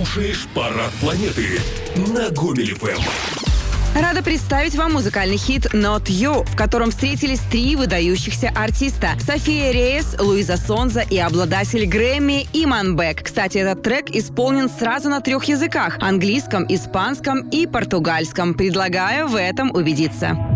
слушаешь «Парад планеты» на Гомель ФМ. Рада представить вам музыкальный хит «Not You», в котором встретились 3 выдающихся артиста: София Рейес, Луиза Сонза и обладатель Грэмми Иман Бек. Кстати, этот трек исполнен сразу на 3 языках – английском, испанском и португальском. Предлагаю в этом убедиться.